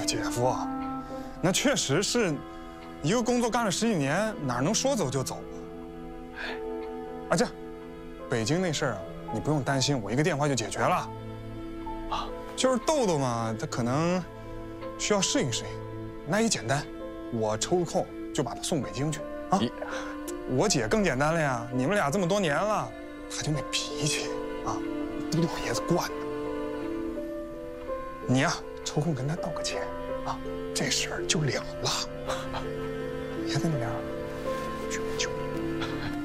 姐夫，那确实是，一个工作干了10几年，哪能说走就走啊？啊，这样，北京那事儿啊，你不用担心，我一个电话就解决了。啊，就是豆豆嘛，他可能需要适应适应，那也简单，我抽空就把他送北京去啊。我姐更简单了呀，你们俩这么多年了，她就那脾气啊，都老爷子惯的。你呀，抽空跟她道个歉啊，这事儿就了了。别在那边。